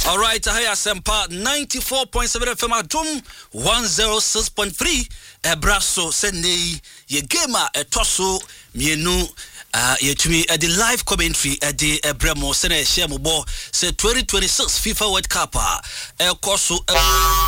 All right, I hear Sempa 94.7 FM Adum 106.3 Ebraso Sene ye gamer etoso mienu yetumi the live commentary the Ebremo Sene share mo bo say 2026 FIFA World Cup e koso